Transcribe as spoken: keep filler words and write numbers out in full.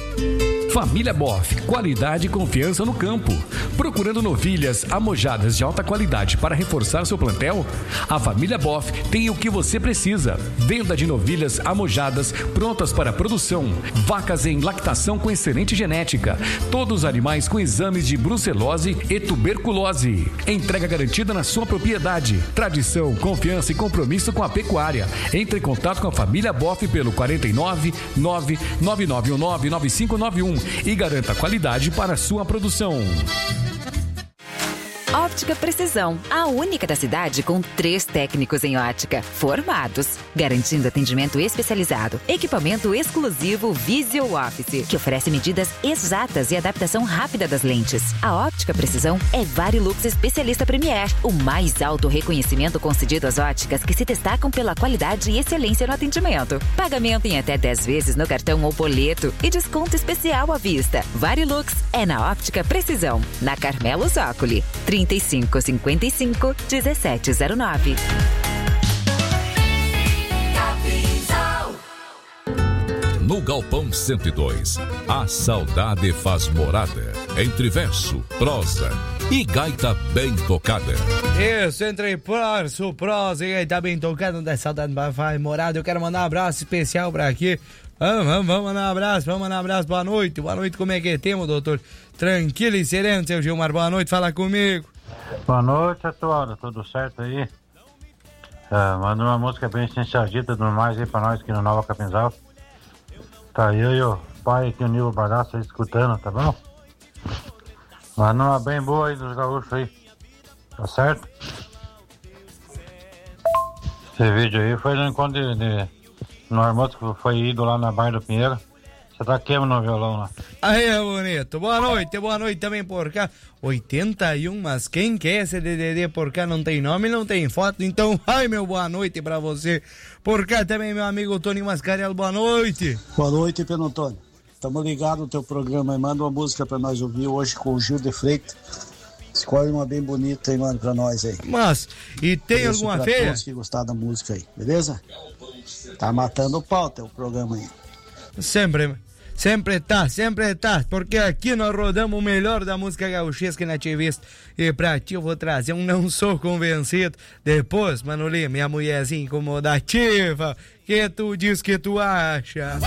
Família Boff, qualidade e confiança no campo. Procurando novilhas amojadas de alta qualidade para reforçar seu plantel? A Família Boff tem o que você precisa. Venda de novilhas amojadas prontas para produção. Vacas em lactação com excelente genética. Todos os animais com exames de brucelose e tuberculose. Entrega garantida na sua propriedade. Tradição, confiança e compromisso com a pecuária. Entre em contato com a Família Boff pelo quarenta e nove, nove nove nove um nove, nove cinco nove um e garanta qualidade para a sua produção. Óptica Precisão, a única da cidade com três técnicos em ótica, formados, garantindo atendimento especializado, equipamento exclusivo Visual Office, que oferece medidas exatas e adaptação rápida das lentes. A Óptica Precisão é Varilux Especialista Premier, o mais alto reconhecimento concedido às óticas que se destacam pela qualidade e excelência no atendimento. Pagamento em até dez vezes no cartão ou boleto e desconto especial à vista. Varilux é na Óptica Precisão, na Carmelo Zócoli, trinta e cinco, cinquenta e cinco, dezessete zero nove. No Galpão cento e dois, a saudade faz morada, entre verso, prosa e gaita bem tocada. Isso, entre verso, prosa e gaita bem tocada, da saudade faz morada. Eu quero mandar um abraço especial pra aqui. Vamos, vamos, vamos mandar um abraço, vamos mandar um abraço, boa noite. Boa noite, como é que temos, doutor? Tranquilo e sereno, seu Gilmar, boa noite, fala comigo. Boa noite a todos, tudo certo aí? É, manda uma música bem sensacionalita, tudo mais aí pra nós aqui no Nova Capinzal. Tá eu e o pai aqui, o Nilo Badaço, aí escutando, tá bom? Manda uma bem boa aí dos gaúchos aí, tá certo? Esse vídeo aí foi no encontro de, de, no almoço que foi ido lá na Barra do Pinheiro. Você tá queimando no violão lá. Aí é bonito. Boa noite, boa noite também por cá. oitenta e um, mas quem quer esse D D D por cá não tem nome, não tem foto. Então, ai meu boa noite pra você. Por cá também meu amigo Tony Mascarello, boa noite. Boa noite, Pedro Antônio. Tamo ligado no teu programa e manda uma música pra nós ouvir hoje com o Gil de Freitas. Escolhe uma bem bonita aí, mano, pra nós aí. Mas, e tem Isso alguma pra feia? todos que gostaram da música aí, beleza? Tá matando o pau teu programa aí. Sempre, sempre tá, sempre tá, porque aqui nós rodamos o melhor da música gauchesca na T V. E pra ti eu vou trazer um Não Sou Convencido. Depois, Manolinho, minha mulherzinha incomodativa, que tu diz que tu acha?